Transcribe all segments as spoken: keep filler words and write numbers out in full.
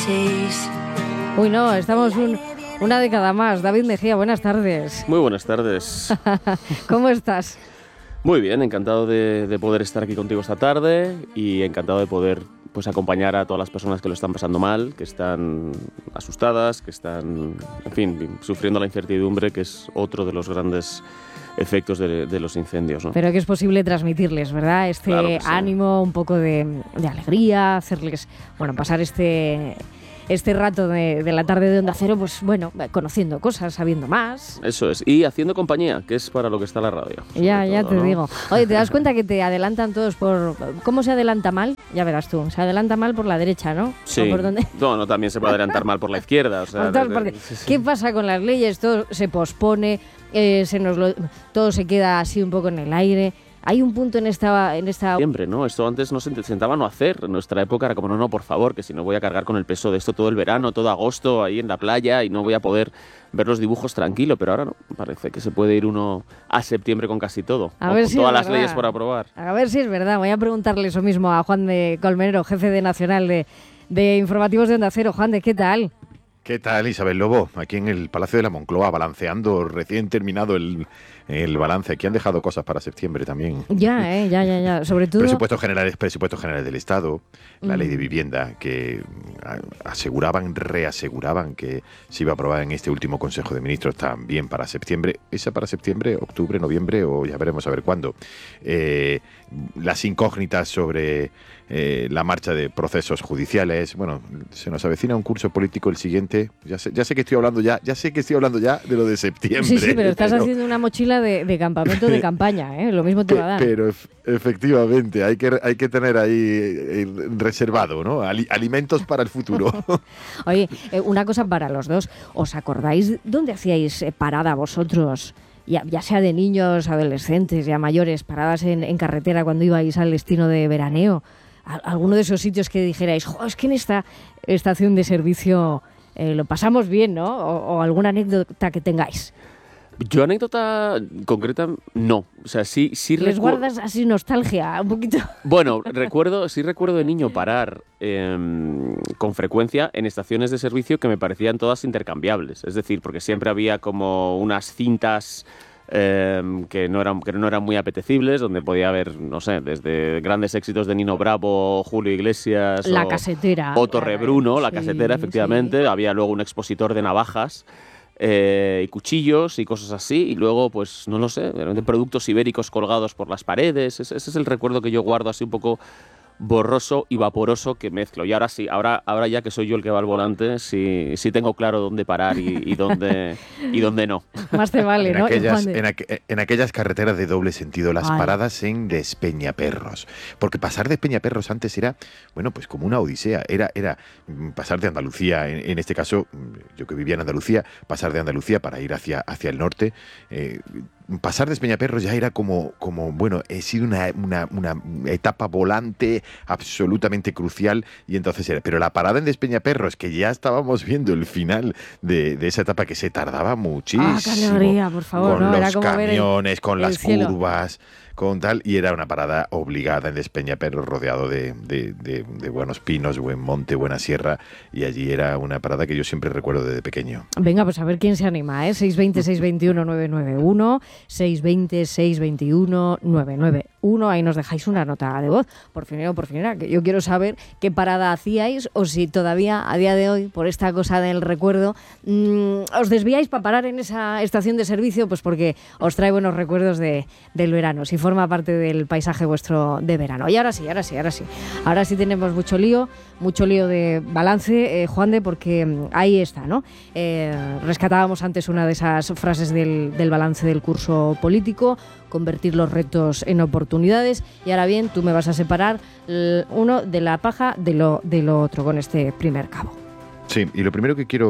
Uy, no, estamos un, una década más. David Mejía, buenas tardes. Muy buenas tardes. ¿Cómo estás? Muy bien, encantado de, de poder estar aquí contigo esta tarde y encantado de poder pues acompañar a todas las personas que lo están pasando mal, que están asustadas, que están, en fin, sufriendo la incertidumbre, que es otro de los grandes efectos de, de los incendios, ¿no? Pero que es posible transmitirles, ¿verdad? Este Claro que sí. ánimo, un poco de, de alegría, hacerles, bueno, pasar este... este rato de, de la tarde de Onda Cero, pues bueno, conociendo cosas, sabiendo más. Eso es, y haciendo compañía, que es para lo que está la radio. Ya, ya todo, te ¿no? digo. Oye, ¿te das cuenta que te adelantan todos por... ¿Cómo se adelanta mal? Ya verás tú, se adelanta mal por la derecha, ¿no? Sí, ¿O por dónde? no, no, también se puede adelantar mal por la izquierda. O sea, Por todas desde- partes. sí, sí. ¿Qué pasa con las leyes? Todo se pospone, eh, se nos lo- todo se queda así un poco en el aire. Hay un punto en esta... En esta... Siempre, ¿no? Esto antes nos intentaba no hacer. En nuestra época era como, no, no, por favor, que si no voy a cargar con el peso de esto todo el verano, todo agosto, ahí en la playa, y no voy a poder ver los dibujos tranquilo. Pero ahora no, parece que se puede ir uno a septiembre con casi todo. A o ver con si todas es las verdad. leyes por aprobar. A ver si es verdad. Voy a preguntarle eso mismo a Juan de Colmenero, jefe de Nacional de, de Informativos de Onda Cero. Juan de, ¿qué tal? ¿Qué tal, Isabel Lobo? Aquí en el Palacio de la Moncloa, balanceando, recién terminado el, el balance. Aquí han dejado cosas para septiembre también. Ya, eh, ya, ya, ya. Sobre todo... Presupuestos generales, presupuestos generales del Estado, la Mm. ley de vivienda, que aseguraban, reaseguraban que se iba a aprobar en este último Consejo de Ministros también para septiembre. Esa para septiembre, octubre, noviembre o ya veremos a ver cuándo. Eh, las incógnitas sobre eh, la marcha de procesos judiciales. Bueno, se nos avecina un curso político el siguiente. Ya sé, ya sé que estoy hablando ya, ya sé que estoy hablando ya de lo de septiembre. Sí, sí, pero estás haciendo una mochila de, de campamento de campaña, ¿eh? Lo mismo te va a dar. Pero ef- efectivamente, hay que, hay que tener ahí eh, reservado, ¿no? Ali- alimentos para el futuro. Oye, eh, una cosa para los dos. ¿Os acordáis dónde hacíais eh, parada vosotros? Ya, ya sea de niños, adolescentes, ya mayores, paradas en, en carretera cuando ibais al destino de veraneo. Al- alguno de esos sitios que dijerais, jo, es que en esta estación de servicio eh, lo pasamos bien, ¿no? O, o alguna anécdota que tengáis. Yo anécdota concreta, no. O sea, sí, sí Les recu- guardas así nostalgia, un poquito. Bueno, recuerdo, sí recuerdo de niño parar eh, con frecuencia en estaciones de servicio que me parecían todas intercambiables. Es decir, porque siempre había como unas cintas eh, que, no eran, que no eran muy apetecibles, donde podía haber, no sé, desde grandes éxitos de Nino Bravo, Julio Iglesias... La o, casetera. o Torrebruno, la Sí, casetera, efectivamente. sí. Había luego un expositor de navajas. Eh, y cuchillos y cosas así, y luego, pues, no lo sé, realmente productos ibéricos colgados por las paredes. Ese, ese es el recuerdo que yo guardo así un poco borroso y vaporoso que mezclo. Y ahora sí, ahora, ahora ya que soy yo el que va al volante, sí, sí tengo claro dónde parar y, y dónde y dónde no. Más te vale, En, ¿no? aquellas, Juan de- en, aqu- en aquellas carreteras de doble sentido, las Ay. paradas en Despeñaperros. Porque pasar Despeñaperros antes era, bueno, pues como una odisea. Era, era mm, pasar de Andalucía, en, en este caso, mm, yo que vivía en Andalucía, pasar de Andalucía para ir hacia, hacia el norte. eh, pasar Despeñaperros ya era como, como bueno, he sido una, una, una etapa volante absolutamente crucial. Y entonces era, pero la parada en Despeñaperros, que ya estábamos viendo el final de, de esa etapa que se tardaba muchísimo. Ah, qué alegría, por favor, Con ¿no? Era los como ver el- camiones, con el las cielo. curvas, con tal, y era una parada obligada en Despeñaperros, rodeado de, de, de, de buenos pinos, buen monte, buena sierra, y allí era una parada que yo siempre recuerdo desde pequeño. Venga, pues a ver quién se anima, ¿eh? seis veinte, seis veintiuno, nueve nueve uno, seis veinte, seis veintiuno, nueve nueve uno. Ahí nos dejáis una nota de voz, por finero, por finera, que yo quiero saber qué parada hacíais o si todavía a día de hoy, por esta cosa del recuerdo, mmm, os desviáis para parar en esa estación de servicio, pues porque os trae buenos recuerdos de, del verano, si forma parte del paisaje vuestro de verano. Y ahora sí, ahora sí, ahora sí. Ahora sí tenemos mucho lío, mucho lío de balance, eh, Juan de, porque mm, ahí está, ¿no? Eh, rescatábamos antes una de esas frases del, del balance del curso político, convertir los retos en oportunidades, y ahora bien, tú me vas a separar l- uno de la paja de lo, de lo otro con este primer cabo. Sí, y lo primero que quiero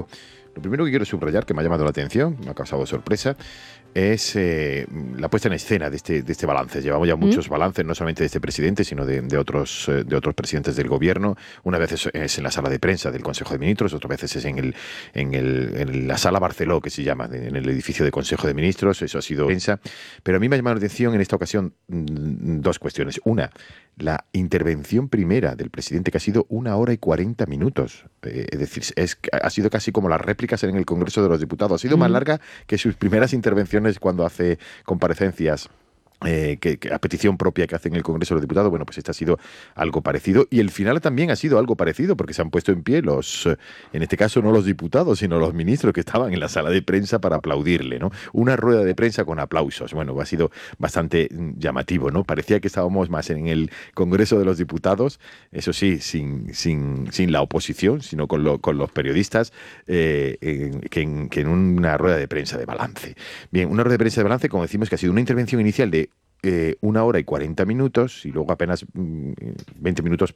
Lo primero que quiero subrayar, que me ha llamado la atención, me ha causado sorpresa, es eh, la puesta en escena de este, de este balance. Llevamos ya muchos ¿Mm? balances, no solamente de este presidente, sino de, de, otros, eh, de otros presidentes del gobierno. Una vez es, es en la sala de prensa del Consejo de Ministros, otras veces es en, el, en, el, en la sala Barceló, que se llama, en el edificio del Consejo de Ministros. Eso ha sido prensa. Pero a mí me ha llamado la atención en esta ocasión dos cuestiones. Una, la intervención primera del presidente, que ha sido una hora y cuarenta minutos. Eh, es decir, es, ha sido casi como las réplicas en el Congreso de los Diputados. Ha sido mm. más larga que sus primeras intervenciones cuando hace comparecencias eh, que, que a petición propia que hace en el Congreso de los Diputados. Bueno, pues este ha sido algo parecido, y el final también ha sido algo parecido, porque se han puesto en pie los, en este caso no los diputados, sino los ministros que estaban en la sala de prensa para aplaudirle, ¿no? Una rueda de prensa con aplausos. Bueno, ha sido bastante llamativo, ¿no? Parecía que estábamos más en el Congreso de los Diputados, eso sí, sin, sin, sin la oposición, sino con, lo, con los periodistas, eh, en, que, en, que en una rueda de prensa de balance. Bien, una rueda de prensa de balance, como decimos, que ha sido una intervención inicial de Eh, una hora y cuarenta minutos, y luego apenas mm, veinte minutos